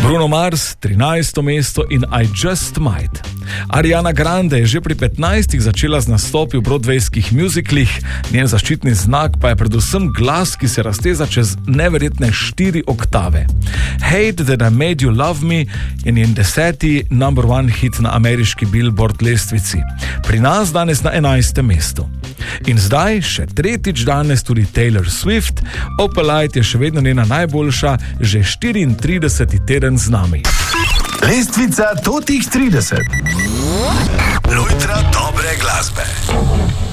Bruno Mars, 13. mesto in I Just Might. Ariana Grande je že pri 15 začela z nastopi v broadwayskih muziklih, njen zaščitni znak pa je predvsem glas, ki se razteza čez neverjetne 4 oktave. Hate That I Made You Love Me je njen 10. number one hit na ameriški Billboard lestvici. Pri nas danes na 11. mestu. In zdaj, še tretjič danes tudi Taylor Swift, Opal Light je še vedno njena najboljša, že 34. teden z nami. Lestvica totih 30. Lojtra dobre glasbe.